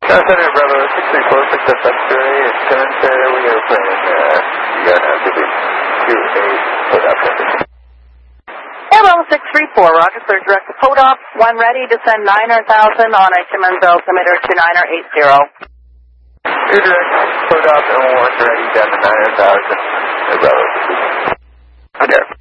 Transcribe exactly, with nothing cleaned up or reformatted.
Center Bravo six three four, six up X-ray, and Center, we are playing, uh, you got uh, two eight, put up traffic. Hello, six three four, Roger, sir, direct to Podop, one ready to send niner thousand on a Simmons altimeter to niner eight zero. Two direct, Podop, and one ready down to niner thousand, Bravo. Okay.